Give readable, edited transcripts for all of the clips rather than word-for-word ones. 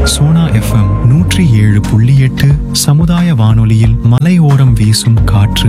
Sona FM 107.8 சமுதாய வானொலியில் மலையோரம் வீசும் காற்று.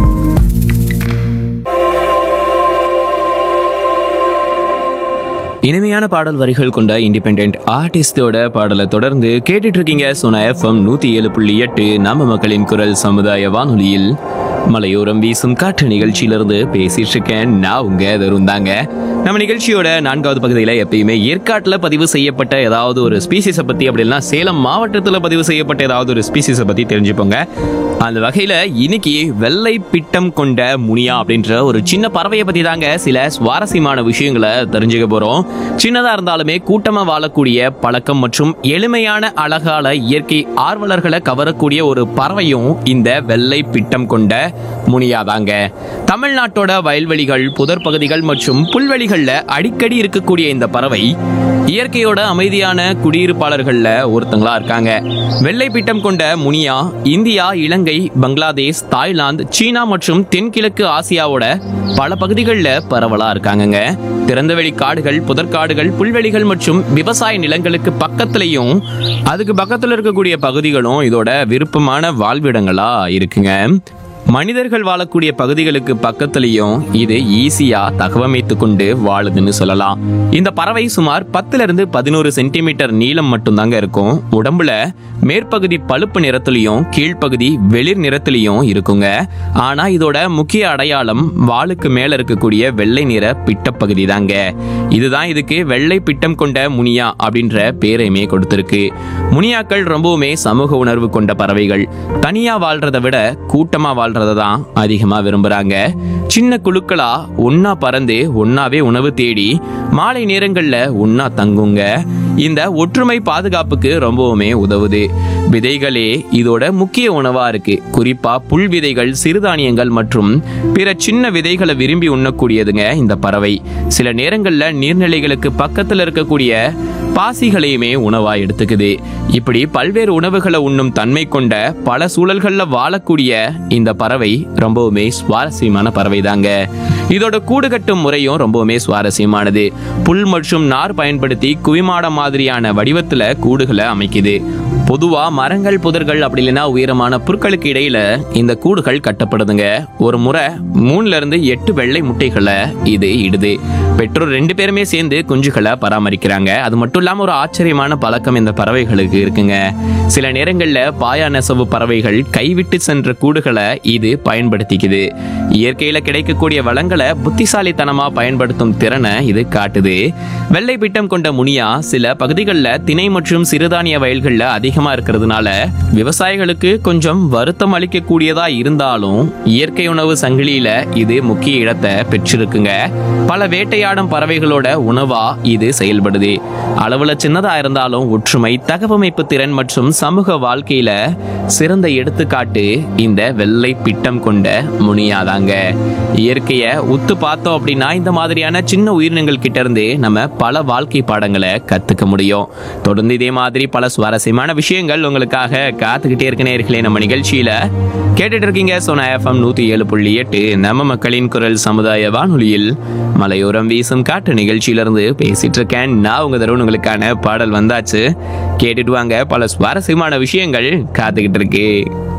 இனிமையான பாடல் வரிகள் கொண்ட இண்டிபெண்டன்ட் ஆர்டிஸ்டோட பாடலை தொடர்ந்து கேட்டுட்டு இருக்கீங்க. சோனா எஃப்எம் 107.8 நம்ம மக்களின் குரல் சமுதாய வானொலியில் மலையோரம் வீசும் காற்று நிகழ்ச்சியிலிருந்து பேசிட்டு இருக்கேன். நான் உங்க தருந்தாங்க. நம்ம நிகழ்ச்சியோட 4வது பகுதியில் எப்பயுமே ஏற்காட்டில் பதிவு செய்யப்பட்ட ஏதாவது ஒரு ஸ்பீசிஸை பற்றி, அப்படின்னா சேலம் மாவட்டத்தில் பதிவு செய்யப்பட்ட ஏதாவது ஒரு ஸ்பீசிஸை பற்றி தெரிஞ்சுப்போங்க. அந்த வகையில் இன்னைக்கு வெள்ளை பிட்டம் கொண்ட முனியா அப்படின்ற ஒரு சின்ன பறவையை பற்றி தாங்க சில சுவாரஸ்யமான விஷயங்களை தெரிஞ்சுக்க போகிறோம். சின்னதாக இருந்தாலுமே கூட்டமாக வாழக்கூடிய பழக்கம் மற்றும் எளிமையான அழகால இயற்கை ஆர்வலர்களை கவரக்கூடிய ஒரு பறவையும் இந்த வெள்ளை பிட்டம் கொண்ட முனியாதாங்க. தமிழ்நாட்டோட வயல்வெளிகள், புதர் பகுதிகள் மற்றும் புல்வெளிகள்ல அடிக்கடி இருக்கக்கூடிய இந்த பறவை இயற்கையோட அமைதியான குடியிருப்பாளர்கள்ல ஒருத்தங்களா இருக்காங்க. வெள்ளை பிட்டம் கொண்ட முனியா இந்தியா, இலங்கை, பங்களாதேஷ், தாய்லாந்து, சீனா மற்றும் தென்கிழக்கு ஆசியாவோட பல பகுதிகளில் பரவலா இருக்காங்கங்க. திறந்தவெளி காடுகள், புதற்காடுகள், புல்வெளிகள் மற்றும் விவசாய நிலங்களுக்கு பக்கத்துலயும் அதுக்கு பக்கத்துல இருக்கக்கூடிய பகுதிகளும் இதோட விருப்பமான வாழ்விடங்களா இருக்குங்க. மனிதர்கள் வாழக்கூடிய பகுதிகளுக்கு பக்கத்துலயும் இது ஈஸியா தகவமைத்து கொண்டு வாழுதுன்னு சொல்லலாம். இந்த பறவை சுமார் 10 to 11 சென்டிமீட்டர் நீளம் மட்டும்தாங்க இருக்கும். உடம்புல மேற்பகுதி பழுப்பு நிறத்திலையும் கீழ்ப்பகுதி வெளிர் நிறத்திலையும் இருக்குங்க. ஆனா இதோட முக்கிய அடையாளம் வாலுக்கு மேல இருக்கக்கூடிய வெள்ளை நிற பிட்டப்பகுதி தாங்க. இதுதான் இதுக்கு வெள்ளை பிட்டம் கொண்ட முனியா அப்படின்ற பேரையுமே கொடுத்திருக்கு. முனியாக்கள் ரொம்பவுமே சமூக உணர்வு கொண்ட பறவைகள். தனியா வாழ்றதை விட கூட்டமா வாழ்றதை தான் அதிகமா விரும்புறாங்க. சின்ன குழுக்களா ஒன்னா பறந்து ஒன்னாவே உணவு தேடி மாலை நேரங்கள்ல ஒன்னா தங்குங்க. இந்த ஒற்றுமை பாதுகாப்புக்கு ரொம்பவுமே உதவுது. விதைகளே இதோட முக்கிய உணவா இருக்கு. குறிப்பா புல் விதைகள், சிறுதானியங்கள் மற்றும் பிற சின்ன விதைகளை விரும்பி உண்ணக்கூடியதுங்க இந்த பறவை. சில நேரங்கள்ல நீர்நிலைகளுக்கு பக்கத்துல இருக்கக்கூடிய பாசிகளையுமே உணவா எடுத்துக்குது. இப்படி பல்வேறு உணவுகளை உண்ணும் தன்மை கொண்ட பல சூழல்கள்ல வாழக்கூடிய இந்த பறவை ரொம்பவுமே சுவாரஸ்யமான பறவை தாங்க. இதோட கூடு கட்டும் முறையும் ரொம்பவுமே சுவாரஸ்யமானது. புல் மற்றும் நார் பயன்படுத்தி குவிமாடம் மாதிரியான வடிவத்துல கூடுகளை அமைக்குது. பொதுவா மரங்கள், புதர்கள் அப்படி இல்லைன்னா உயரமான புற்களுக்கு இடையில இந்த கூடுகள் கட்டப்படுதுங்க. ஒரு முறை 3 to 8 வெள்ளை முட்டைகளை இது இடுது. பெற்றோர் 2 பேருமே சேர்ந்து குஞ்சுகளை பராமரிக்கிறாங்க. அது மட்டும் இல்லாம ஒரு ஆச்சரியமான பழக்கம் இந்த பறவைகளுக்கு இருக்குங்க. சில நேரங்கள்ல பாயா நெசவு பறவைகள் கைவிட்டு சென்ற கூடுகளை இது பயன்படுத்திக்குது. இயற்கையில கிடைக்கக்கூடிய வளங்களை புத்திசாலித்தனமா பயன்படுத்தும் திறனை இது காட்டுது. வெள்ளை பிட்டம் கொண்ட முனியா சில பகுதிகளில் திணை மற்றும் சிறுதானிய வயல்கள்ல அதிகமா இருக்கிறதுனால விவசாயிகளுக்கு கொஞ்சம் வருத்தம் அளிக்கக்கூடியதா இருந்தாலும் இயற்கை உணவு சங்கிலியில இது முக்கிய இடத்தை பெற்றிருக்குங்க. பல வேட்டையாடும் பறவைகளோட உணவா இது செயல்படுது. அளவுல சின்னதா இருந்தாலும் ஒற்றுமை, தகவமைப்பு திறன் மற்றும் சமூக வாழ்க்கையில சிறந்த எடுத்துக்காட்டு இந்த வெள்ளை பிட்டம் கொண்ட முனியாதாங்க. இயற்கைய உத்து பார்த்தோம் அப்படின்னா இந்த மாதிரியான சின்ன உயிரினங்கள் கிட்ட இருந்து நம்ம பல வாழ்க்கை பாடங்களை கத்துக்க முடியும். தொடர்ந்து இதே மாதிரி பல சுவாரஸ்யமான விஷயங்கள் உங்களுக்காக காத்துக்கிட்டே இருக்க நேயர்களே. நம்ம நிகழ்ச்சியில கேட்டுட்டு இருக்கீங்க சோனா எஃப்எம் 107.8 நம்ம மக்களின் குரல் சமுதாய வானொலியில் மலையோரம் வீசும் காற்று நிகழ்ச்சியிலிருந்து பேசிட்டு இருக்கேன். நான் உங்க தருண். உங்களுக்கான பாடல் வந்தாச்சு, கேட்டுட்டு வாங்க. பல சுவாரஸ்யமான விஷயங்கள் காத்துக்கிட்டு இருக்கு.